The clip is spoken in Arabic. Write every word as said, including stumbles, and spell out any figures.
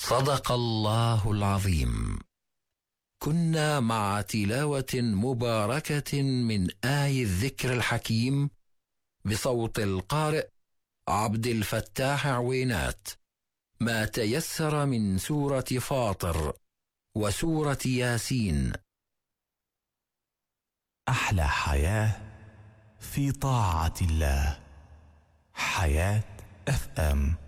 صدق الله العظيم. كنا مع تلاوة مباركة من آي الذكر الحكيم بصوت القارئ عبد الفتاح عوينات، ما تيسر من سورة فاطر وسورة ياسين. أحلى حياة في طاعة الله. حياة اف ام.